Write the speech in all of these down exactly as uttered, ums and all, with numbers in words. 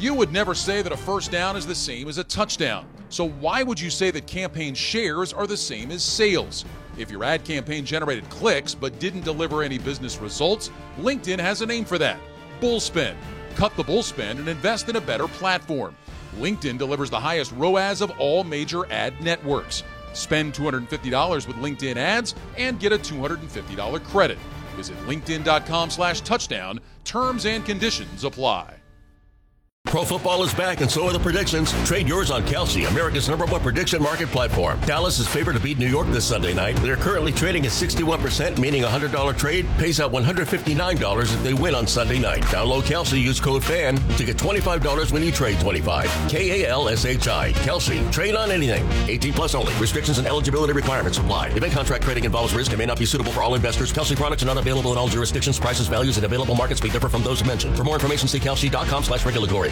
You would never say that a first down is the same as a touchdown. So why would you say that campaign shares are the same as sales? If your ad campaign generated clicks but didn't deliver any business results, LinkedIn has a name for that: bullspend. Cut the bullspend and invest in a better platform. LinkedIn delivers the highest R O A S of all major ad networks. Spend two hundred fifty dollars with LinkedIn ads and get a two hundred fifty dollars credit. Visit linkedin.com slash touchdown. Terms and conditions apply. Pro football is back, and so are the predictions. Trade yours on Kalshi, America's number one prediction market platform. Dallas is favored to beat New York this Sunday night. They're currently trading at sixty-one percent, meaning a one hundred dollars trade pays out one hundred fifty-nine dollars if they win on Sunday night. Download Kalshi, use code FAN to get twenty-five dollars when you trade twenty-five. K A L S H I. Kalshi. Trade on anything. eighteen plus only. Restrictions and eligibility requirements apply. Event contract trading involves risk and may not be suitable for all investors. Kalshi products are not available in all jurisdictions. Prices, values, and available markets may differ from those mentioned. For more information, see kalshi.com slash regulatory.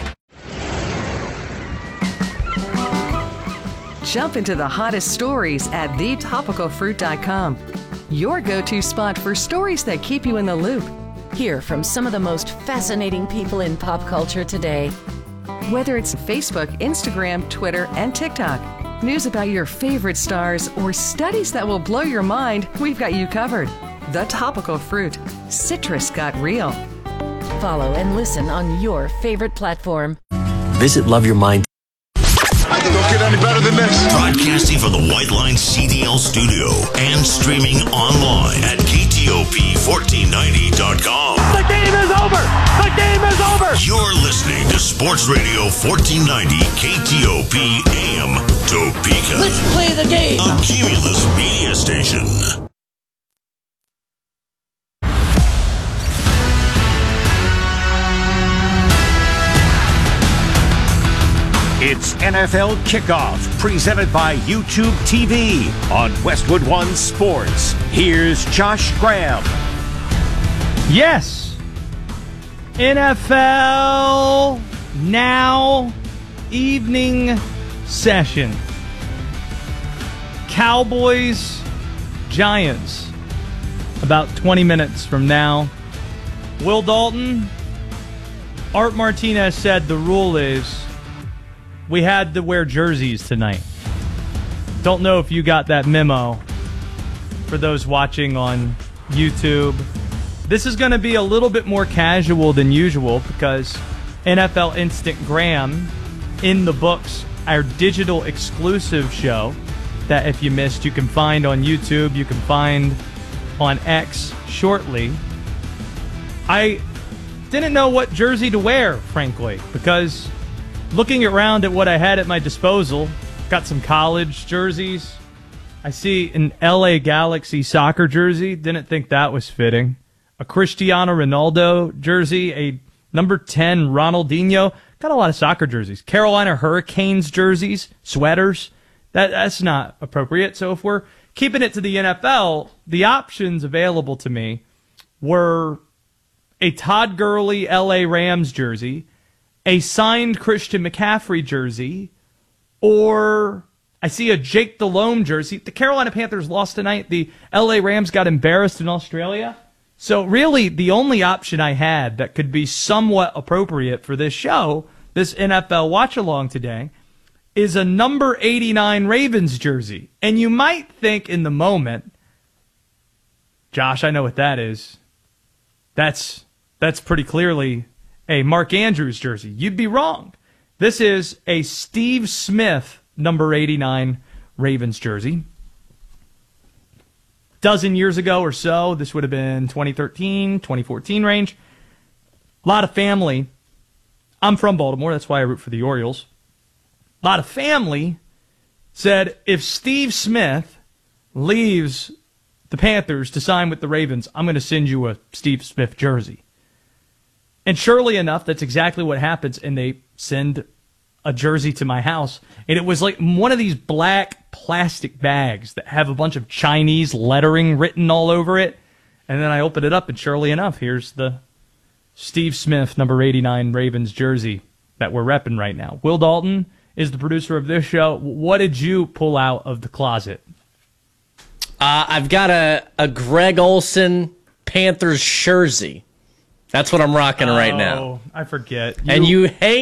Jump into the hottest stories at the topical fruit dot com. Your go-to spot for stories that keep you in the loop. Hear from some of the most fascinating people in pop culture today. Whether it's Facebook, Instagram, Twitter, and TikTok, news about your favorite stars, or studies that will blow your mind, we've got you covered. The Topical Fruit. Citrus got real. Follow and listen on your favorite platform. Visit Love Your Mind. I think it'll get any better than this. Broadcasting from the White Line C D L studio and streaming online at K T O P fourteen ninety dot com. The game is over! The game is over! You're listening to Sports Radio fourteen ninety K T O P A M Topeka. Let's play the game! A Cumulus media station. It's N F L Kickoff, presented by YouTube T V on Westwood One Sports. Here's Josh Graham. Yes, N F L Now evening session. Cowboys, Giants, about twenty minutes from now. Will Dalton, Art Martinez said the rule is we had to wear jerseys tonight. Don't know if you got that memo for those watching on YouTube. This is going to be a little bit more casual than usual because N F L Instagram in the books, our digital exclusive show that if you missed, you can find on YouTube, you can find on X shortly. I didn't know what jersey to wear, frankly, because looking around at what I had at my disposal, got some college jerseys. I see an L A Galaxy soccer jersey. Didn't think that was fitting. A Cristiano Ronaldo jersey. A number ten Ronaldinho. Got a lot of soccer jerseys. Carolina Hurricanes jerseys. Sweaters. That That's not appropriate. So if we're keeping it to the N F L, the options available to me were a Todd Gurley L A Rams jersey, a signed Christian McCaffrey jersey, or I see a Jake Delhomme jersey. The Carolina Panthers lost tonight. The L A Rams got embarrassed in Australia. So really, the only option I had that could be somewhat appropriate for this show, this N F L watch-along today, is a number eighty-nine Ravens jersey. And you might think in the moment, Josh, I know what that is. That's that's pretty clearly a Mark Andrews jersey. You'd be wrong. This is a Steve Smith number eighty-nine Ravens jersey. Dozen years ago or so, this would have been twenty thirteen, twenty fourteen range. A lot of family. I'm from Baltimore, that's why I root for the Orioles. A lot of family said if Steve Smith leaves the Panthers to sign with the Ravens, I'm going to send you a Steve Smith jersey. And surely enough, that's exactly what happens, and they send a jersey to my house. And it was like one of these black plastic bags that have a bunch of Chinese lettering written all over it. And then I open it up, and surely enough, here's the Steve Smith number eighty-nine Ravens jersey that we're repping right now. Will Dalton is the producer of this show. What did you pull out of the closet? Uh, I've got a, a Greg Olsen Panthers jersey. That's what I'm rocking oh, right now. I forget. You, and you hate